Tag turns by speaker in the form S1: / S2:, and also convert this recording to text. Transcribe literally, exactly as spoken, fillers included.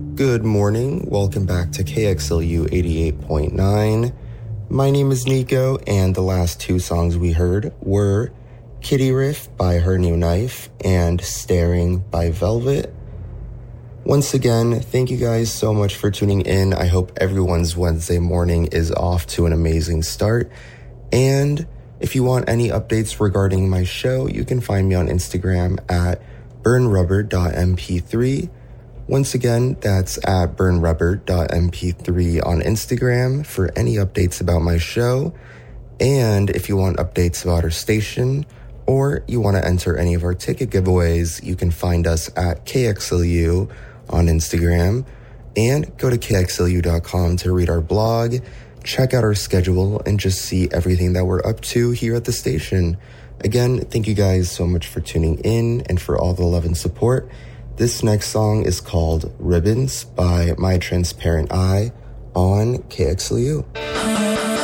S1: Good morning. Welcome back to K X L U eighty-eight point nine. My name is Nico, and the last two songs we heard were Kitty Riff by Her New Knife and Staring by Velvet. Once again, thank you guys so much for tuning in. I hope everyone's Wednesday morning is off to an amazing start. And if you want any updates regarding my show, you can find me on Instagram at burn rubber dot m p three. Once again, that's at burn rubber dot m p three on Instagram for any updates about my show. And if you want updates about our station, or you want to enter any of our ticket giveaways, you can find us at K X L U on Instagram. And go to K X L U dot com to read our blog, check out our schedule, and just see everything that we're up to here at the station. Again, thank you guys so much for tuning in and for all the love and support. This next song is called Ribbons by My Transparent Eye on K X L U.